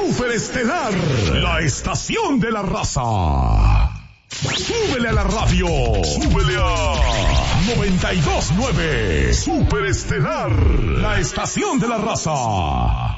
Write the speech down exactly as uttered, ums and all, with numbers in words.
Superestelar, la estación de la raza. Súbele a la radio. Súbele a noventa y dos punto nueve. Superestelar, la estación de la raza.